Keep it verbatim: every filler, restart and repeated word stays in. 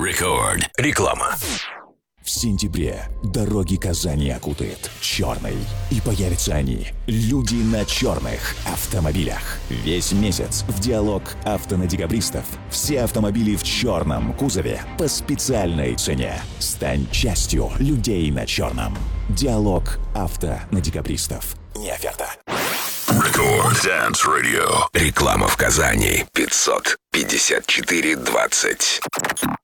Рекорд. Реклама. В сентябре дороги Казани окутает черный. И появятся они, люди на черных автомобилях. Весь месяц в диалог авто на декабристов. Все автомобили в черном кузове по специальной цене. Стань частью людей на черном. Диалог авто на декабристов. Не оферта. Рекорд Dance Radio. Реклама в Казани. пятьсот пятьдесят четыре двадцать.